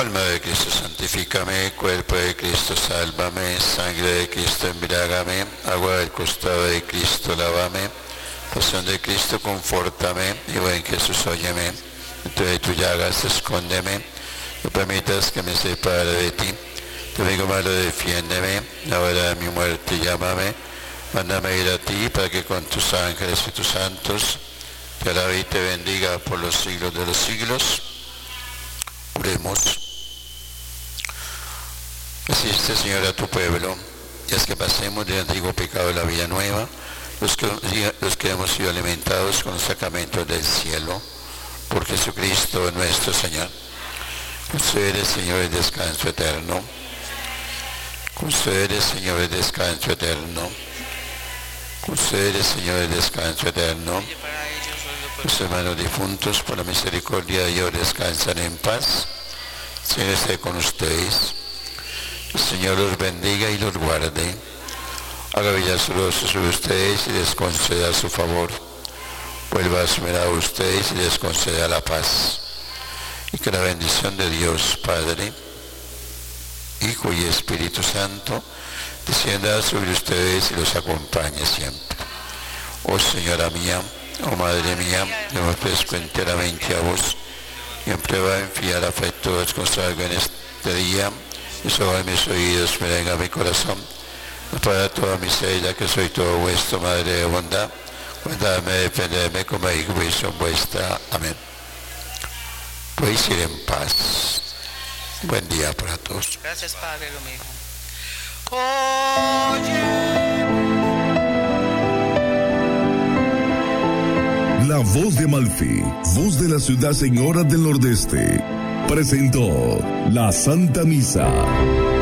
Alma de Cristo, santifícame. Cuerpo de Cristo, sálvame. Sangre de Cristo, embriágame. Agua del costado de Cristo, lávame. Pasión de Cristo, confórtame. Y buen Jesús, óyeme. Entre tus llagas, escóndeme. No permitas que me separe de ti. Te digo malo, defiéndeme. La hora de mi muerte, llámame. Mándame ir a ti para que con tus ángeles y tus santos te alabe y te bendiga por los siglos de los siglos. Oremos. Asiste, Señor, a tu pueblo, y haz que pasemos del antiguo pecado a la vida nueva, los que hemos sido alimentados con los sacramentos del cielo, por Jesucristo nuestro Señor. Concede, Señor, el descanso eterno. Concede, Señor, el descanso eterno. Concede, Señor, el descanso eterno. Los hermanos difuntos, por la misericordia de Dios, descansan en paz. El Señor esté con ustedes. El Señor los bendiga y los guarde. Haga brillar su rostro sobre ustedes y les conceda su favor. Vuelva a su mirada a ustedes y les conceda la paz. Y que la bendición de Dios, Padre, Hijo y Espíritu Santo, descienda sobre ustedes y los acompañe siempre. Oh Señora mía, oh Madre mía, yo me ofrezco enteramente a vos, y en prueba en fiar afecto os consago en este día, y sobre mis oídos me venga mi corazón, para toda mi ser, ya que soy todo vuestro, Madre de bondad, guardadme, defenderme como hijo y son vuestra. Amén. Podéis ir en paz. Buen día para todos. Gracias, Padre, lo mismo. La voz de Amalfi, voz de la ciudad señora del Nordeste, presentó la Santa Misa.